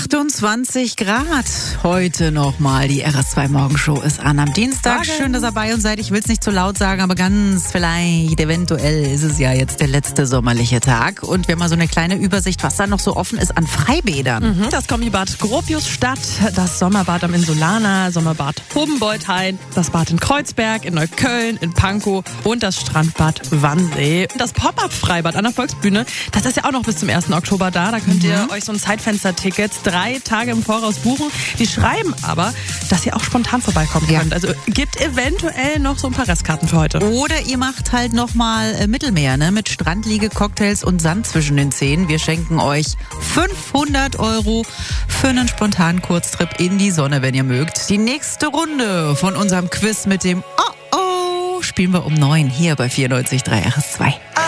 28 Grad heute nochmal. Die RS2 Morgenshow ist an am Dienstag. Schön, dass ihr bei uns seid. Ich will es nicht zu laut sagen, aber ganz vielleicht, eventuell ist es ja jetzt der letzte sommerliche Tag. Und wir haben mal so eine kleine Übersicht, was da noch so offen ist an Freibädern. Das Kombibad Gropiusstadt, das Sommerbad am Insulaner, Sommerbad Humboldt-Hain, das Bad in Kreuzberg, in Neukölln, in Pankow und das Strandbad Wannsee. Das Pop-Up-Freibad an der Volksbühne, das ist ja auch noch bis zum 1. Oktober da. Da könnt ihr euch so ein Zeitfenster-Ticket 3 Tage im Voraus buchen. Die schreiben aber, dass ihr auch spontan vorbeikommen könnt. Also gibt eventuell noch so ein paar Restkarten für heute. Oder ihr macht halt nochmal Mittelmeer, ne? Mit Strandliege, Cocktails und Sand zwischen den Zähnen. Wir schenken euch 500 € für einen spontanen Kurztrip in die Sonne, wenn ihr mögt. Die nächste Runde von unserem Quiz mit dem Oh-Oh spielen wir um 9 hier bei 94.3 RS2.